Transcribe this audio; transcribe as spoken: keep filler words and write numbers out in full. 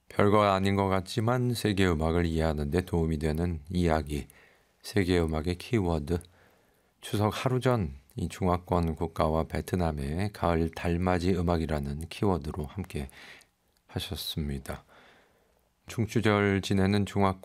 별거 아닌 것 같지만 세계 음악을 이해하는 데 도움이 되는 이야기, 세계 음악의 키워드. 추석 하루 전 이 중화권 국가와 베트남의 가을 달맞이 음악이라는 키워드로 함께 하셨습니다. 중추절 지내는